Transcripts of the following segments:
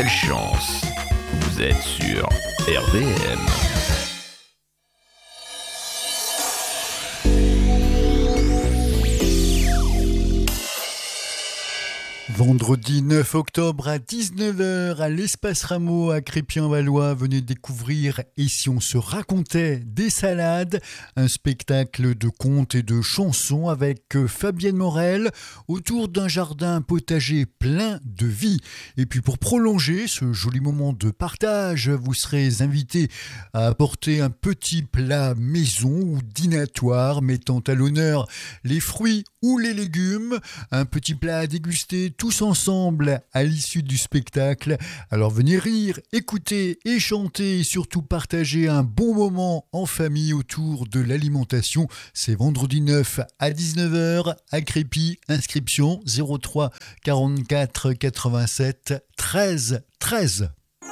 quelle chance! Vous êtes sur RVM. Vendredi 9 octobre à 19h à l'Espace Rameau à Crépy-en-Valois, venez découvrir Et si on se racontait des salades, un spectacle de contes et de chansons avec Fabienne Morel autour d'un jardin potager plein de vie. Et puis pour prolonger ce joli moment de partage, vous serez invité à apporter un petit plat maison ou dînatoire mettant à l'honneur les fruits ou les légumes, un petit plat à déguster tous ensemble à l'issue du spectacle. Alors venez rire, écouter et chanter et surtout partager un bon moment en famille autour de l'alimentation. C'est vendredi 9 à 19h à Crépy. Inscription 03 44 87 13 13.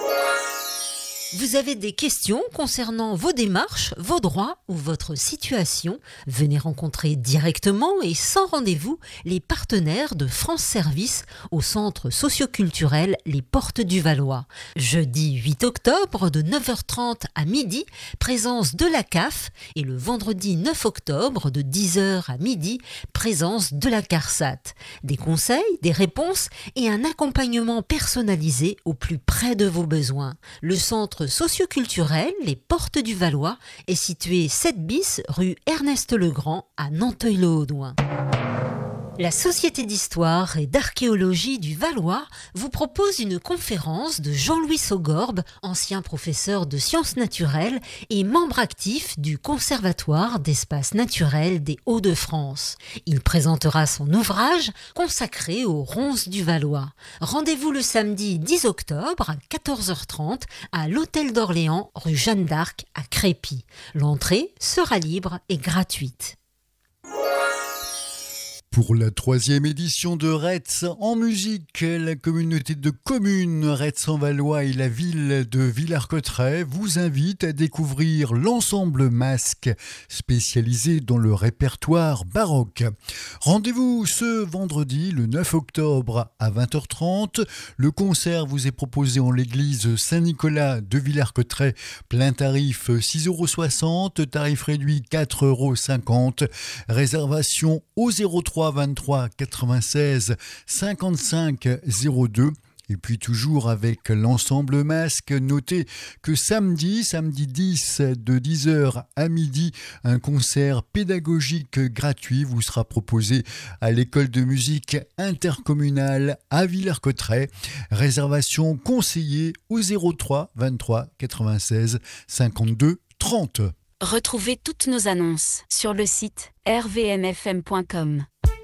Vous avez des questions concernant vos démarches, vos droits ou votre situation? Venez rencontrer directement et sans rendez-vous les partenaires de France Service au centre socioculturel Les Portes du Valois. Jeudi 8 octobre de 9h30 à midi, présence de la CAF, et le vendredi 9 octobre de 10h à midi, présence de la CARSAT. Des conseils, des réponses et un accompagnement personnalisé au plus près de vos besoins. Le centre socioculturel Les Portes du Valois est situé 7 bis rue Ernest Legrand à Nanteuil-le-Haudouin. La Société d'Histoire et d'Archéologie du Valois vous propose une conférence de Jean-Louis Saugorbe, ancien professeur de sciences naturelles et membre actif du Conservatoire d'espaces naturels des Hauts-de-France. Il présentera son ouvrage consacré aux ronces du Valois. Rendez-vous le samedi 10 octobre à 14h30 à l'Hôtel d'Orléans, rue Jeanne d'Arc à Crépy. L'entrée sera libre et gratuite. Pour la 3e édition de Retz en musique, la communauté de communes Retz-en-Valois et la ville de Villers-Cotterêts vous invitent à découvrir l'ensemble Masque, spécialisé dans le répertoire baroque. Rendez-vous ce vendredi, le 9 octobre à 20h30. Le concert vous est proposé en l'église Saint-Nicolas de Villers-Cotterêts. Plein tarif 6,60 €, tarif réduit 4,50 €. Réservation au 03 23 96 55 02. Et puis toujours avec l'ensemble Masque, notez que samedi 10 de 10h à midi, un concert pédagogique gratuit vous sera proposé à l'école de musique intercommunale à Villers-Cotterêts. Réservation conseillée au 03 23 96 52 30. Retrouvez toutes nos annonces sur le site rvmfm.com.